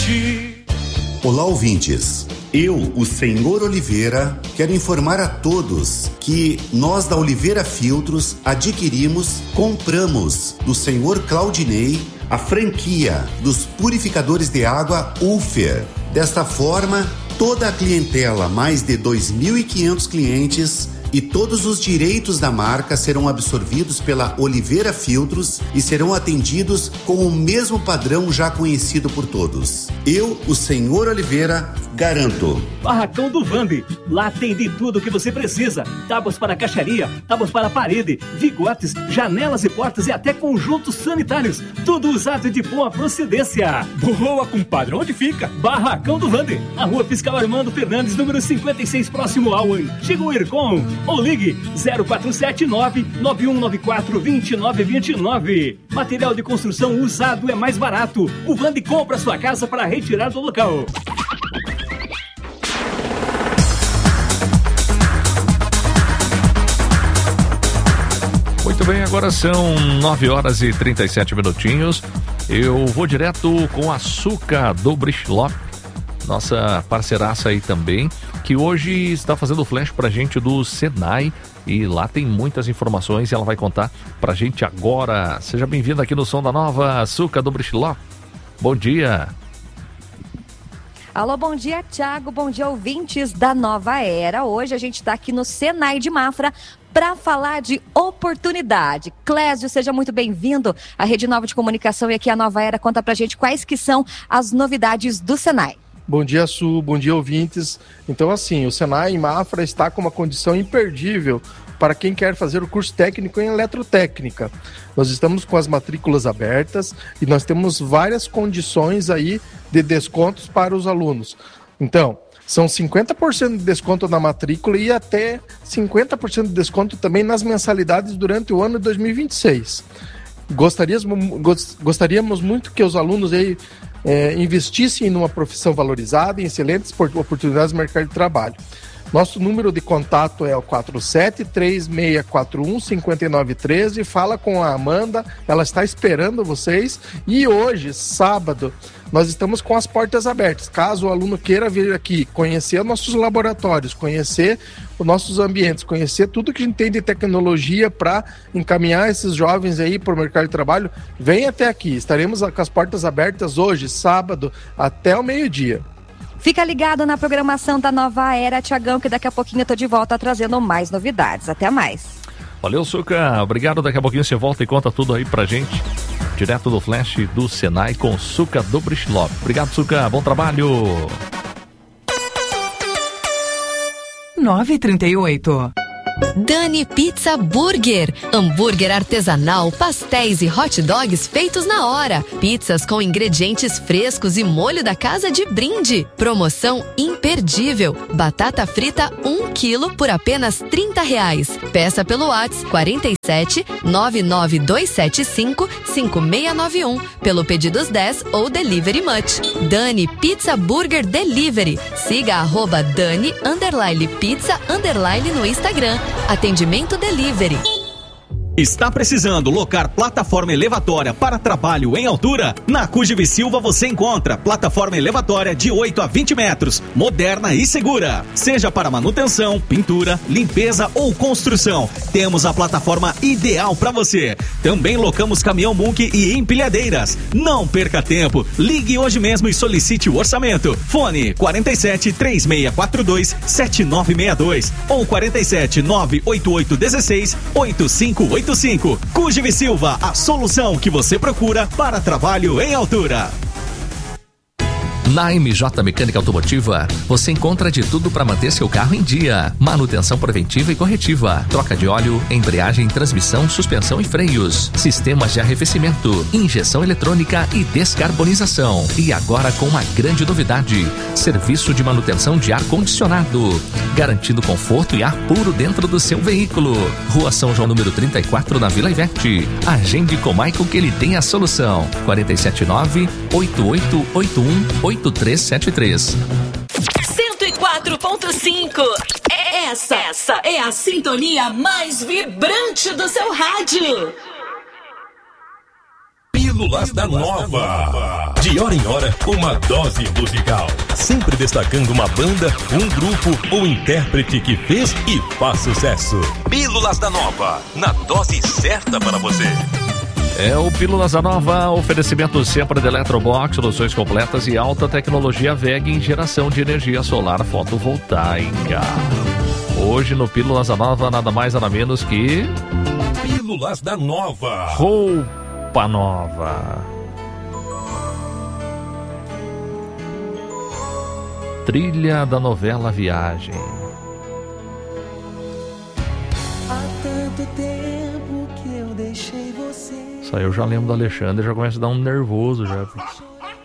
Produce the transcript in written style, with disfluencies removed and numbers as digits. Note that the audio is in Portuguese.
Norte. Olá, ouvintes. Eu, o Senhor Oliveira, quero informar a todos que nós da Oliveira Filtros compramos do Senhor Claudinei a franquia dos purificadores de água Ulfer. Desta forma, toda a clientela, mais de 2.500 clientes e todos os direitos da marca serão absorvidos pela Oliveira Filtros e serão atendidos com o mesmo padrão já conhecido por todos. Eu, o Senhor Oliveira, garanto. Barracão do Vande. Lá tem de tudo que você precisa. Tábuas para caixaria, tábuas para parede, vigotes, janelas e portas e até conjuntos sanitários. Tudo usado de boa procedência. Boa, compadre. Onde fica? Barracão do Vande. Na rua Fiscal Armando Fernandes, número 56, próximo ao Antigo Ircom. Ou ligue 0479-9194-2929. Material de construção usado é mais barato. O Vande compra sua casa para retirar do local. Muito bem, agora são 9 horas e 37 minutinhos. Eu vou direto com a Suca do Brichlock, nossa parceiraça aí também, que hoje está fazendo flash pra gente do Senai, e lá tem muitas informações e ela vai contar pra gente agora. Seja bem-vinda aqui no Som da Nova, Suca do Brichlock. Bom dia. Alô, bom dia, Thiago, bom dia, ouvintes da Nova Era. Hoje a gente está aqui no Senai de Mafra para falar de oportunidade. Clésio, seja muito bem-vindo à Rede Nova de Comunicação, e aqui a Nova Era conta pra gente quais que são as novidades do Senai. Bom dia, Su, bom dia, ouvintes. Então, assim, o Senai em Mafra está com uma condição imperdível para quem quer fazer o curso técnico em eletrotécnica. Nós estamos com as matrículas abertas e nós temos várias condições aí de descontos para os alunos. Então, são 50% de desconto na matrícula e até 50% de desconto também nas mensalidades durante o ano de 2026. Gostaríamos muito que os alunos aí investissem numa profissão valorizada, em excelentes oportunidades no mercado de trabalho. Nosso número de contato é o 47-3641-5913. Fala com a Amanda, ela está esperando vocês. E hoje, sábado, nós estamos com as portas abertas. Caso o aluno queira vir aqui conhecer nossos laboratórios, conhecer os nossos ambientes, conhecer tudo que a gente tem de tecnologia para encaminhar esses jovens aí para o mercado de trabalho, vem até aqui. Estaremos com as portas abertas hoje, sábado, até o meio-dia. Fica ligado na programação da Nova Era, Tiagão, que daqui a pouquinho eu tô de volta trazendo mais novidades. Até mais. Valeu, Suca. Obrigado. Daqui a pouquinho você volta e conta tudo aí pra gente. Direto do Flash do Senai com Suca do Brichlock. Obrigado, Suca. Bom trabalho. 9h38. Dani Pizza Burger. Hambúrguer artesanal, pastéis e hot dogs feitos na hora. Pizzas com ingredientes frescos e molho da casa de brinde. Promoção imperdível. Batata frita 1 quilo por apenas R$30. Peça pelo WhatsApp 47 99275 5691. Pelo Pedidos 10 ou Delivery Much. Dani Pizza Burger Delivery. Siga @Dani_Pizza_ no Instagram. Atendimento Delivery. Está precisando locar plataforma elevatória para trabalho em altura? Na Cujiv Silva você encontra plataforma elevatória de 8 a 20 metros, moderna e segura. Seja para manutenção, pintura, limpeza ou construção, temos a plataforma ideal para você. Também locamos caminhão Munk e empilhadeiras. Não perca tempo, ligue hoje mesmo e solicite o orçamento. Fone 47 3642 7962 ou 47 98816 8585. Cujiv Silva, a solução que você procura para trabalho em altura. Na MJ Mecânica Automotiva, você encontra de tudo para manter seu carro em dia. Manutenção preventiva e corretiva, troca de óleo, embreagem, transmissão, suspensão e freios, sistemas de arrefecimento, injeção eletrônica e descarbonização. E agora com uma grande novidade, serviço de manutenção de ar-condicionado, garantindo conforto e ar puro dentro do seu veículo. Rua São João, número 34, na Vila Ivete. Agende com o Michael que ele tem a solução. 479-8881-8373. 104.5. Essa é a sintonia mais vibrante do seu rádio. Pílulas da Nova. De hora em hora, uma dose musical. Sempre destacando uma banda, um grupo ou intérprete que fez e faz sucesso. Pílulas da Nova, na dose certa para você. É o Pílulas da Nova, oferecimento sempre de Eletrobox, soluções completas e alta tecnologia VEG em geração de energia solar fotovoltaica. Hoje no Pílulas da Nova, nada mais nada menos que... Pílulas da Nova. Roupa nova. Trilha da novela Viagem. Há tanto tempo que eu deixei você. Isso aí eu já lembro do Alexandre, já começa a dar um nervoso já.